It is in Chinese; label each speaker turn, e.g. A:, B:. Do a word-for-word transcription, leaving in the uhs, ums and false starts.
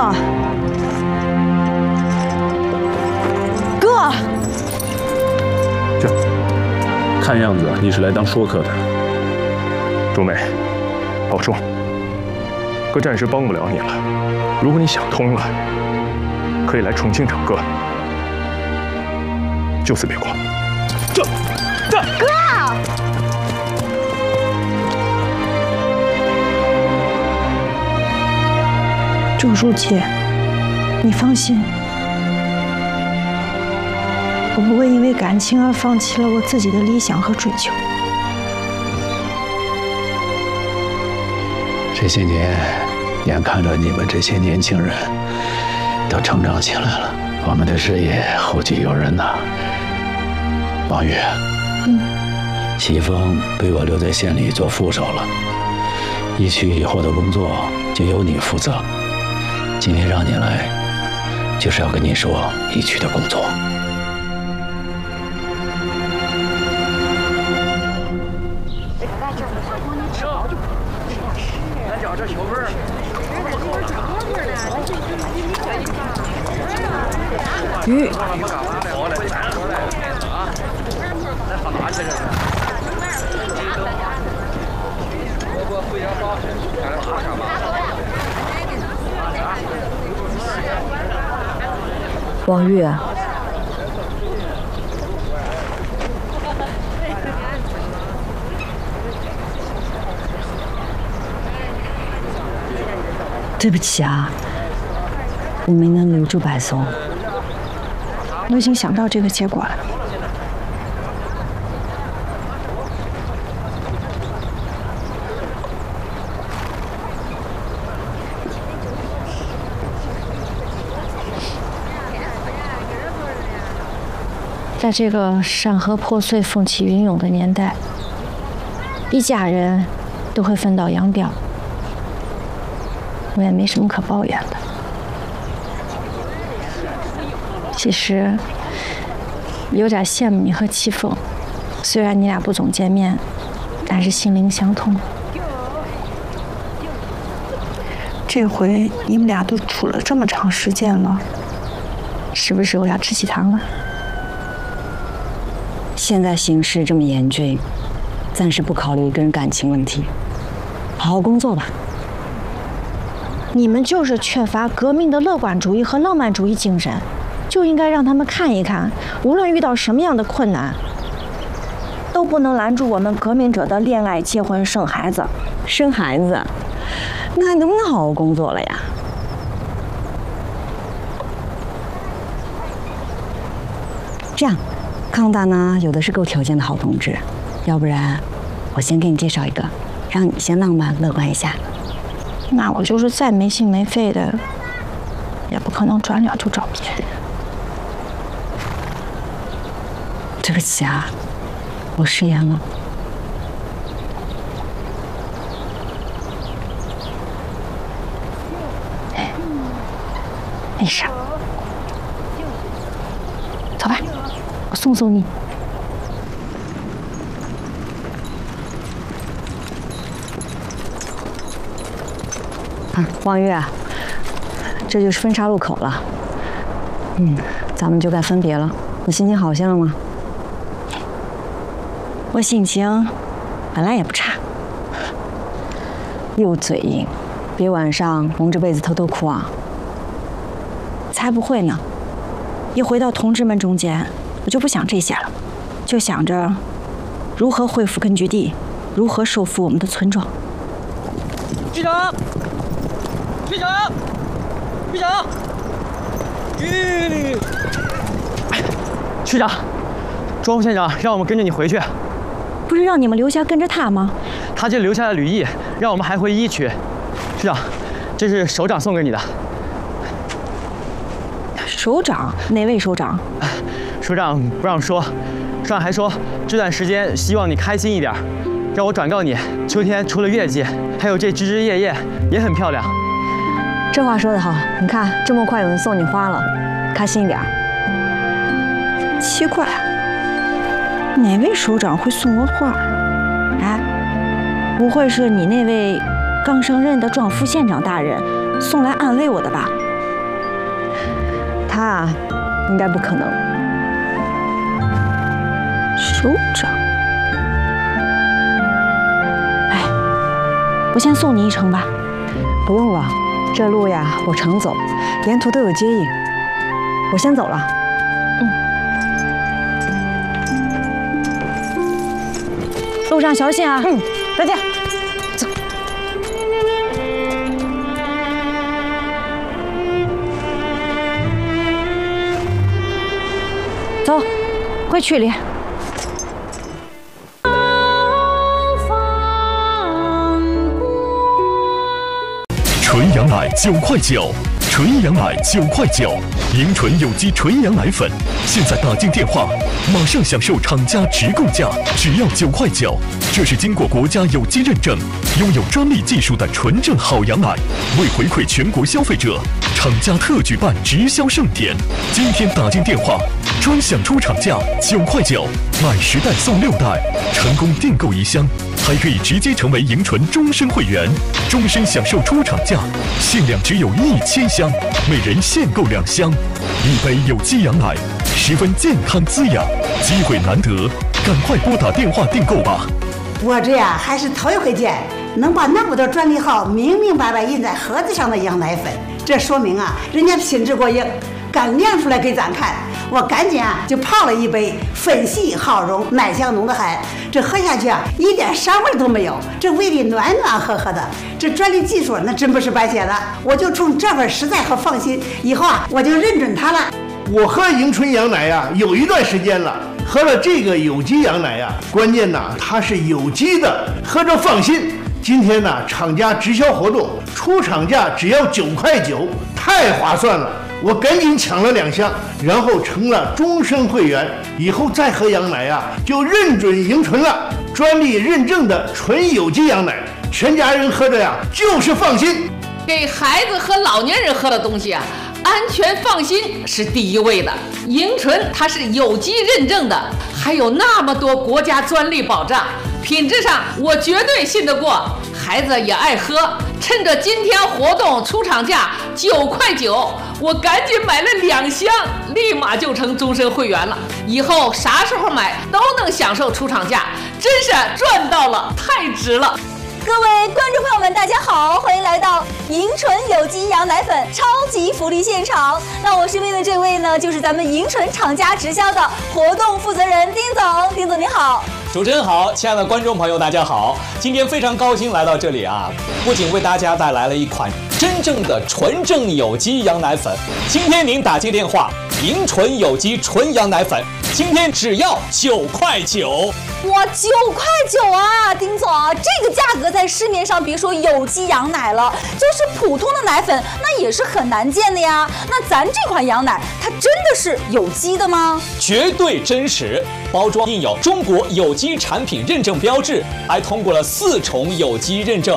A: 哥，哥，
B: 这，看样子你是来当说客的。
C: 冬梅，保重。哥暂时帮不了你了，如果你想通了，可以来重庆找哥，就此别过。这，这，
A: 哥。 周书记，你放心，我不会因为感情而放弃了我自己的理想和追求。
D: 这些年，眼看着你们这些年轻人都成长起来了，我们的事业后继有人呐。王宇，嗯，齐峰被我留在县里做副手了，一区以后的工作就由你负责。 今天让你来，就是要跟你说一区的工作。
A: 鱼。王玉，对不起啊，我没能留住白松。我已经想到这个结果了。在这个山河破碎、风起云涌的年代，一家人都会分道扬镳，我也没什么可抱怨的。其实有点羡慕你和齐峰，虽然你俩不总见面，但是心灵相通。这回你们俩都处了这么长时间了，是不是我要吃喜糖了？
E: 现在形势这么严峻，暂时不考虑个人感情问题，好好工作吧。
A: 你们就是缺乏革命的乐观主义和浪漫主义精神，就应该让他们看一看，无论遇到什么样的困难，都不能拦住我们革命者的恋爱、结婚、生孩子。
E: 生孩子，那还能不能好好工作了呀？这样。 康大呢，有的是够条件的好同志，要不然我先给你介绍一个，让你先浪漫乐观一下。
A: 那我就是再没心没肺的，也不可能转脸就找别人。
E: 对不起啊，我食言了。
A: 没事，走吧。 我送送你。
E: 啊，望月，这就是分岔路口了。嗯，咱们就该分别了。你心情好些了吗？
A: 我心情本来也不差。
E: 又嘴硬，别晚上蒙着被子偷偷哭啊！
A: 才不会呢！一回到同志们中间。 我就不想这些了，就想着如何恢复根据地，如何收复我们的村庄。
F: 局长，局长，局长，吁！区长，庄副县长让我们跟着你回去。
A: 不是让你们留下跟着他吗？
F: 他就留下了履历，让我们还回一区。区长，这是首长送给你的。
A: 首长？哪位首长？
F: 首长不让说，首长还说这段时间希望你开心一点，让我转告你，秋天除了月季，还有这枝枝叶叶也很漂亮。
E: 这话说得好，你看这么快有人送你花了，开心一点。
A: 奇怪，哪位首长会送我花？哎，不会是你那位刚升任的庄副县长大人送来安慰我的吧？
E: 他应该不可能。
A: 首长，哎，我先送你一程吧。
E: 不用了，这路呀我常走，沿途都有接应。我先走了。
A: 路上小心啊！
E: 嗯，再见。
A: 走。走，回区里。
G: 纯羊奶九块九，纯羊奶九块九，迎纯有机纯羊奶粉，现在打进电话，马上享受厂家直购价，只要九块九。这是经过国家有机认证、拥有专利技术的纯正好羊奶。为回馈全国消费者，厂家特举办直销盛典，今天打进电话，专享出厂价九块九，买十袋送六袋，成功订购一箱，还可以直接成为迎纯终身会员，终身享受出厂价，限量只有一千箱，每人限购两箱，一杯有机羊奶，十分健康滋养，机会难得，赶快拨打电话订购吧。
H: 我这呀还是头一回见能把那么多专利号明明白白印在盒子上的羊奶粉，这说明啊人家品质过硬，敢亮出来给咱看。我赶紧啊就泡了一杯，粉细好溶，奶香浓得很，这喝下去啊一点膻味都没有，这胃里暖暖和和的。这专利技术那真不是白写的，我就冲这份实在和放心，以后啊我就认准它了。
I: 我喝迎纯羊奶呀有一段时间了，喝了这个有机羊奶呀，关键呐它是有机的，喝着放心。今天呢厂家直销活动，出厂价只要九块九，太划算了。我赶紧抢了两箱，然后成了终身会员，以后再喝羊奶呀就认准迎纯了，专利认证的纯有机羊奶，全家人喝着呀就是放心。
J: 给孩子和老年人喝的东西啊，安全放心是第一位的。迎纯它是有机认证的，还有那么多国家专利保障，品质上我绝对信得过，孩子也爱喝。趁着今天活动出厂价九块九，我赶紧买了两箱，立马就成终身会员了。以后啥时候买都能享受出厂价，真是赚到了，太值了。
K: 各位观众朋友们，大家好，欢迎来到迎纯有机羊奶粉超级福利现场。那我身边的这位呢，就是咱们迎纯厂家直销的活动负责人丁总。丁总您好。
L: 主持人好，亲爱的观众朋友大家好，今天非常高兴来到这里啊，不仅为大家带来了一款真正的纯正有机羊奶粉，今天您打进电话，迎纯有机纯羊奶粉，今天只要九块九。
K: 哇，九块九啊，丁总，这个价格在市面上别说有机羊奶了，就是普通的奶粉那也是很难见的呀。那咱这款羊奶它真的是有机的吗？
L: 绝对真实，包装印有中国有机产品认证标志，还通过了四重有机认证。